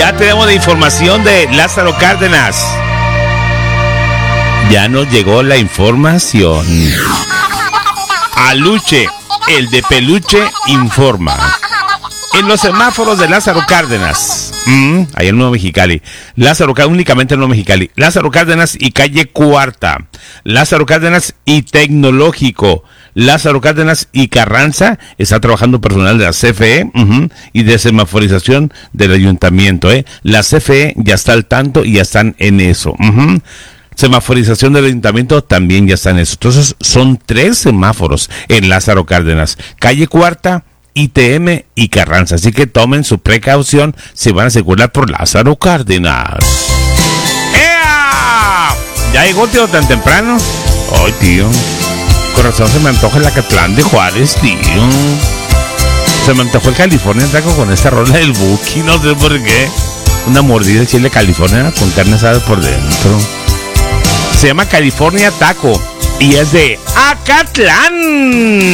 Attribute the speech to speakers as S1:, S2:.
S1: Ya tenemos la información de Lázaro Cárdenas. Ya nos llegó la información. Aluche, el de peluche, informa. En los semáforos de Lázaro Cárdenas, ahí en Nuevo Mexicali, únicamente en Nuevo Mexicali, Lázaro Cárdenas y calle Cuarta, Lázaro Cárdenas y Tecnológico, Lázaro Cárdenas y Carranza, está trabajando personal de la CFE y de semaforización del ayuntamiento. La CFE ya está al tanto y ya están en eso. Semaforización del ayuntamiento también ya está en eso. Entonces son 3 semáforos en Lázaro Cárdenas, calle Cuarta, ITM y Carranza. Así que tomen su precaución si van a circular por Lázaro Cárdenas. ¡Ea! ¿Ya llegó, tío, tan temprano? Ay, tío, con razón se me antoja el Acatlán de Juárez, tío. Se me antojó el California Taco con esta rola del Buki, no sé por qué. Una mordida de chile California con carne asada por dentro. Se llama California Taco y es de Acatlán.